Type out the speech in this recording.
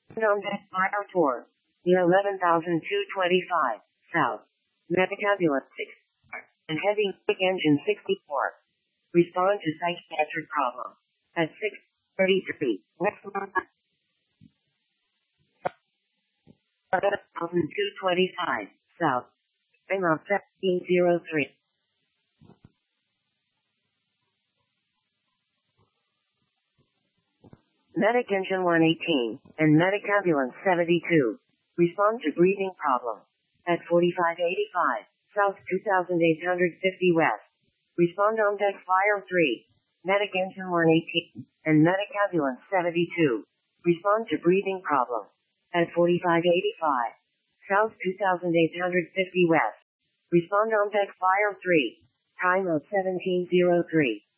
Nomdex Fire Tour. Near 11,225, South. Metatubulance 6. And heavy engine 64. Respond to psychiatric problem. At 6:33. Next month. 11,225, South. Bingham 1703. Medic Engine 118, and Medic Ambulance 72. Respond to breathing problem. At 4585, South 2850 West. Respond on deck Fire 3. Medic Engine 118, and Medic Ambulance 72. Respond to breathing problem. At 4585, South 2850 West. Respond on deck Fire 3. Time of 1703.